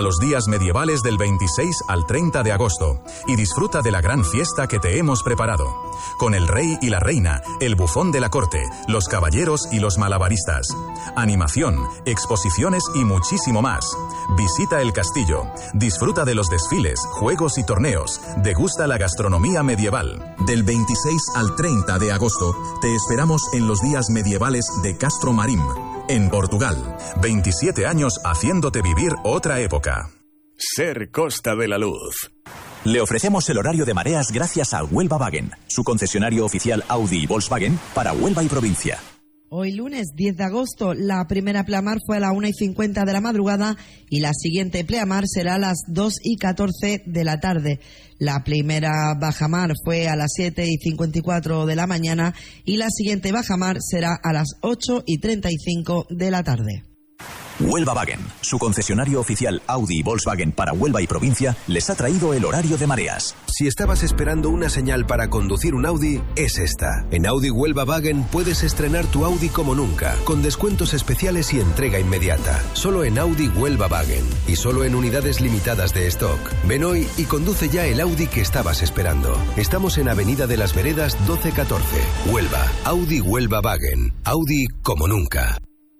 Los días medievales del 26 al 30 de agosto y disfruta de la gran fiesta que te hemos preparado. Con el rey y la reina, el bufón de la corte, los caballeros y los malabaristas. Animación, exposiciones y muchísimo más. Visita el castillo, disfruta de los desfiles, juegos y torneos, degusta la gastronomía medieval. Del 26 al 30 de agosto te esperamos en los días medievales de Castro Marim, en Portugal. 27 años haciéndote vivir otra época. Ser Costa de la Luz. Le ofrecemos el horario de mareas gracias a Huelva Wagen, su concesionario oficial Audi y Volkswagen para Huelva y provincia. Hoy lunes 10 de agosto, la primera pleamar fue a las 1:50 de la madrugada y la siguiente pleamar será a las 2:14 de la tarde. La primera bajamar fue a las 7:54 de la mañana y la siguiente bajamar será a las 8:35 de la tarde. Huelva Wagen, su concesionario oficial Audi y Volkswagen para Huelva y provincia, les ha traído el horario de mareas. Si estabas esperando una señal para conducir un Audi, es esta. En Audi Huelva Wagen puedes estrenar tu Audi como nunca, con descuentos especiales y entrega inmediata. Solo en Audi Huelva Wagen y solo en unidades limitadas de stock. Ven hoy y conduce ya el Audi que estabas esperando. Estamos en Avenida de las Veredas 1214, Huelva. Audi Huelva Wagen. Audi como nunca.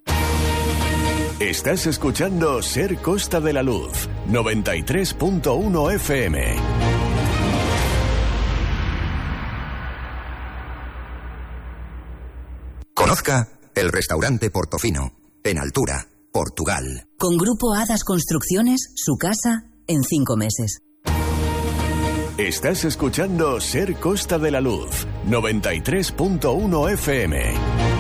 Estás escuchando Ser Costa de la Luz, 93.1 FM. Conozca el restaurante Portofino, en Altura, Portugal. Con Grupo Hadas Construcciones, su casa en 5 meses. Estás escuchando Ser Costa de la Luz, 93.1 FM.